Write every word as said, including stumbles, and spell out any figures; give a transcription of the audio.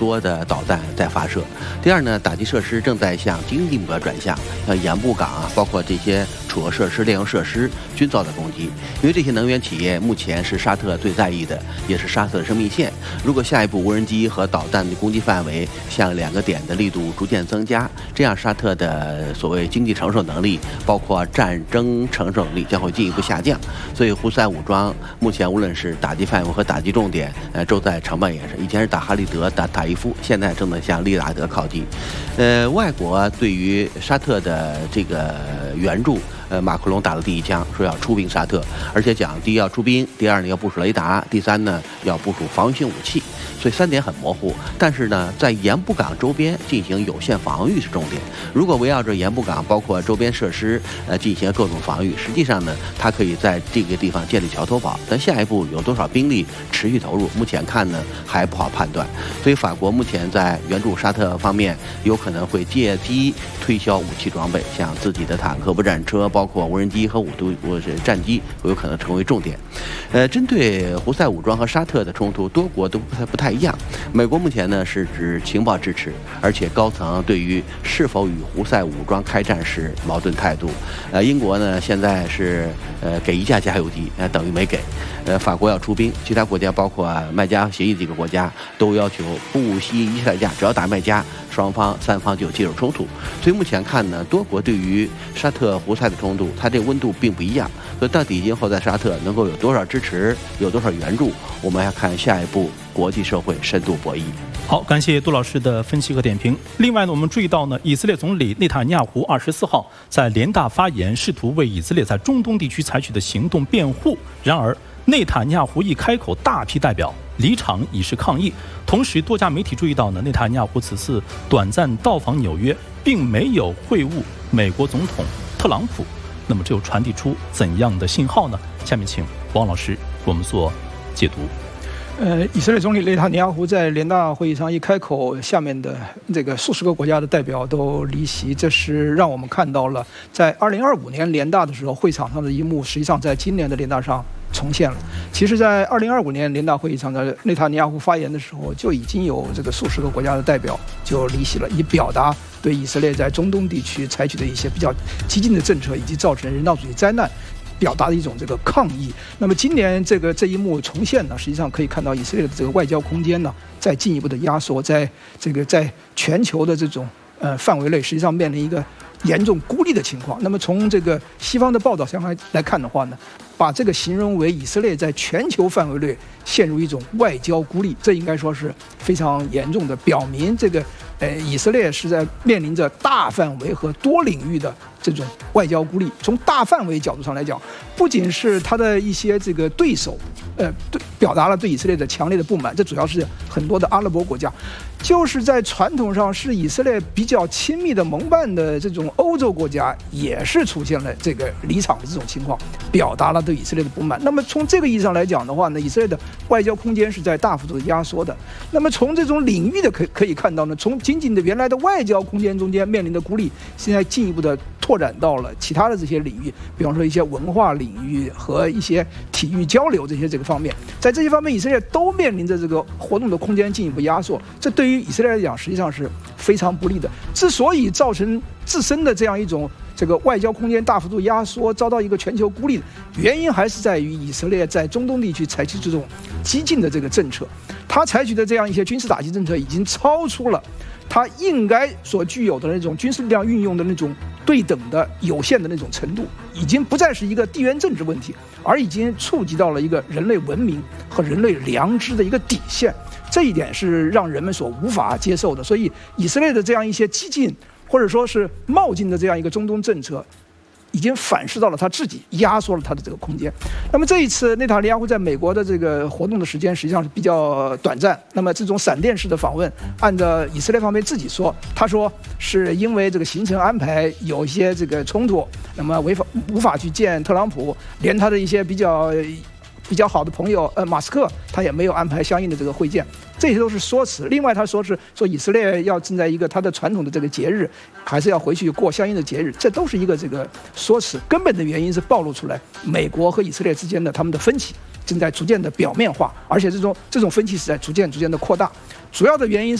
多的导弹在发射。第二呢，打击设施正在向经济目标转向，像盐布港啊，包括这些储油设施、炼油设施均遭到攻击。因为这些能源企业目前是沙特最在意的，也是沙特的生命线。如果下一步无人机和导弹的攻击范围向两个点的力度逐渐增加，这样沙特的所谓经济承受能力，包括战争承受能力将会进一步下降。所以胡塞武装目前无论是打击范围和打击重点，呃，都在成半掩饰。以前是打哈利德、打塔伊夫，现在正在向利雅得靠近。呃，外国对于沙特的这个援助，呃，马克龙打了第一枪，说要出兵沙特，而且讲第一要出兵，第二呢要部署雷达，第三呢要部署防御性武器。所以三点很模糊，但是呢，在盐布港周边进行有限防御是重点。如果围绕着盐布港，包括周边设施，呃，进行各种防御，实际上呢，它可以在这个地方建立桥头堡。但下一步有多少兵力持续投入，目前看呢还不好判断。所以法国目前在援助沙特方面，有可能会借机推销武器装备，像自己的坦克、步战车，包括无人机和五度或是战机，有可能成为重点。呃，针对胡塞武装和沙特的冲突，多国都不太不太一样。美国目前呢是指情报支持，而且高层对于是否与胡塞武装开战是矛盾态度。呃，英国呢现在是呃给一架加油机，呃等于没给。呃，法国要出兵，其他国家包括麦加协议几个国家都要求不惜一切代价，只要打麦加，双方三方就介入冲突。所以目前看呢，多国对于沙特胡塞的冲突，它这个温度并不一样。所以到底今后在沙特能够有多少支持，有多少援助，我们要看下一步国际社会深度博弈。 好，感谢杜老师的分析和点评。另外呢，我们注意到呢，以色列总理内塔尼亚胡二十四号在联大发言，试图为以色列在中东地区采取的行动辩护。然而，内塔尼亚胡一开口，大批代表离场以示抗议。同时，多家媒体注意到呢，内塔尼亚胡此次短暂到访纽约，并没有会晤美国总统特朗普。那么，这又传递出怎样的信号呢？下面请王老师给我们做解读。 呃，以色列总理内塔尼亚胡在联大会议上一开口，下面的这个数十个国家的代表都离席，这是让我们看到了在二零二五年联大的时候，会场上的一幕，实际上在今年的联大上重现了。其实，在二零二五年联大会议上的内塔尼亚胡发言的时候，就已经有这个数十个国家的代表就离席了，以表达对以色列在中东地区采取的一些比较激进的政策，以及造成人道主义灾难，表达的一种这个抗议。那么今年这个这一幕重现呢，实际上可以看到以色列的这个外交空间呢，在进一步的压缩，在这个在全球的这种呃范围内，实际上面临一个严重孤立的情况。那么从这个西方的报道上来来看的话呢，把这个形容为以色列在全球范围内陷入一种外交孤立，这应该说是非常严重的，表明这个呃以色列是在面临着大范围和多领域的这种外交孤立。从大范围角度上来讲，不仅是他的一些这个对手，呃，对表达了对以色列的强烈的不满，这主要是很多的阿拉伯国家，就是在传统上是以色列比较亲密的盟伴的这种欧洲国家，也是出现了这个离场的这种情况，表达了对以色列的不满。那么从这个意义上来讲的话呢，以色列的外交空间是在大幅度的压缩的。那么从这种领域的可可以看到呢，从仅仅的原来的外交空间中间面临的孤立，现在进一步的拓展到了其他的这些领域，比方说一些文化领域和一些体育交流这些这个方面，在这些方面以色列都面临着这个活动的空间进一步压缩，这对于以色列来讲实际上是非常不利的。之所以造成自身的这样一种这个外交空间大幅度压缩，遭到一个全球孤立的原因，还是在于以色列在中东地区采取这种激进的这个政策，他采取的这样一些军事打击政策已经超出了他应该所具有的那种军事力量运用的那种对等的有限的那种程度，已经不再是一个地缘政治问题，而已经触及到了一个人类文明和人类良知的一个底线。这一点是让人们所无法接受的。所以以色列的这样一些激进或者说是冒进的这样一个中东政策，已经反噬到了他自己，压缩了他的这个空间。那么这一次内塔尼亚胡在美国的这个活动的时间实际上是比较短暂。那么这种闪电式的访问，按照以色列方面自己说，他说是因为这个行程安排有一些这个冲突，那么违法无法去见特朗普，连他的一些比较比较好的朋友呃马斯克他也没有安排相应的这个会见，这些都是说辞。另外他说是说以色列要正在一个他的传统的这个节日，还是要回去过相应的节日，这都是一个这个说辞。根本的原因是暴露出来美国和以色列之间的他们的分歧正在逐渐的表面化，而且这种这种分歧是在逐渐逐渐的扩大。主要的原因是